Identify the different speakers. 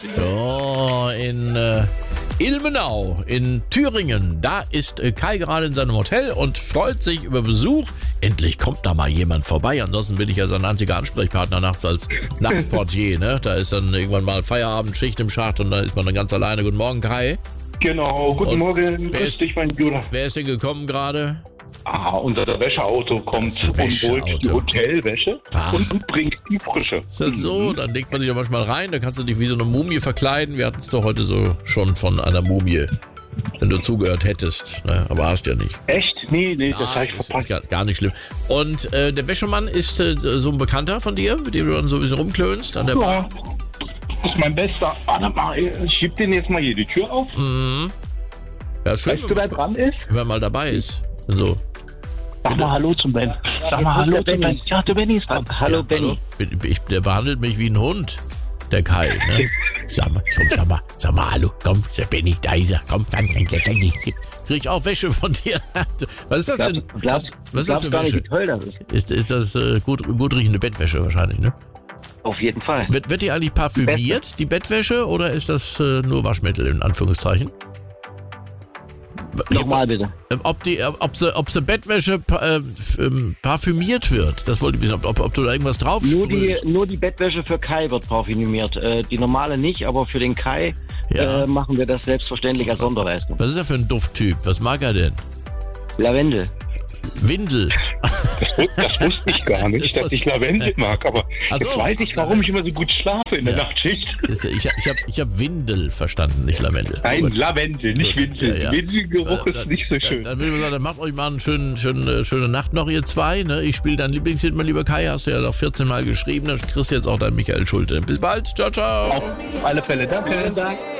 Speaker 1: So, in Ilmenau in Thüringen, da ist Kai gerade in seinem Hotel und freut sich über Besuch. Endlich kommt da mal jemand vorbei. Ansonsten bin ich ja sein einziger Ansprechpartner nachts als Nachtportier. Ne? Da ist dann irgendwann mal Feierabendschicht im Schacht und dann ist man dann ganz alleine. Guten Morgen, Kai.
Speaker 2: Genau, guten Morgen. Grüß dich, mein Bruder.
Speaker 1: Wer ist denn gekommen gerade?
Speaker 2: Unser Wäscheauto kommt und holt die Hotelwäsche und bringt die frische.
Speaker 1: So, dann legt man sich ja manchmal rein, da kannst du dich wie so eine Mumie verkleiden. Wir hatten es doch heute so schon von einer Mumie, wenn du zugehört hättest, ne? Aber hast ja nicht.
Speaker 2: Echt? Nee, das habe ich verpasst.
Speaker 1: Ist gar nicht schlimm. Und der Wäschemann ist so ein Bekannter von dir, mit dem du dann so ein bisschen rumklönst an der Bar?
Speaker 2: Das ist mein Bester. Warte mal, ich schieb den jetzt mal hier die Tür auf.
Speaker 1: Mhm. Ja, schön,
Speaker 2: weißt du, wer dran ist?
Speaker 1: Wenn man mal dabei ist. So.
Speaker 2: Sag mal Hallo zum Ben. Sag mal Hallo zum Ben. Ja, der Benni ist dran. Hallo, Benni.
Speaker 1: Der behandelt mich wie ein Hund, der Kai. Ne? Sag mal, hallo, komm, der Benni, da ist er, komm, dann, krieg ich auch Wäsche von dir. Was ist das denn? Was ist das für Wäsche? Nicht, wie toll das ist. Ist das gut riechende Bettwäsche wahrscheinlich, ne?
Speaker 3: Auf jeden Fall.
Speaker 1: Wird die eigentlich parfümiert, die Bettwäsche, oder ist das nur Waschmittel, in Anführungszeichen?
Speaker 3: Nochmal bitte.
Speaker 1: Ob sie Bettwäsche parfümiert wird, das wollte ich wissen, ob du da irgendwas drauf sprühst.
Speaker 3: Nur die Bettwäsche für Kai wird parfümiert. Die normale nicht, aber für den Kai machen wir das selbstverständlich als Sonderleistung.
Speaker 1: Was ist er für ein Dufttyp? Was mag er denn?
Speaker 3: Lavendel.
Speaker 1: Windel.
Speaker 2: Das wusste ich gar nicht, dass ich Lavendel mag, aber jetzt weiß ich, warum ich immer so gut schlafe in der Nachtschicht.
Speaker 1: Ich hab Windel verstanden, nicht Lavendel.
Speaker 2: Nein, Lavendel, nicht Windel.
Speaker 1: Ja.
Speaker 2: Windelgeruch ist nicht so schön.
Speaker 1: Dann würde ich sagen, dann macht euch mal eine schöne Nacht noch, ihr zwei. Ne? Ich spiele dein Lieblingslied, mein lieber Kai, hast du ja noch 14 Mal geschrieben, dann kriegst du jetzt auch dein Michael Schulte. Bis bald, ciao, ciao.
Speaker 2: Auf alle Fälle, danke.
Speaker 3: Vielen Dank.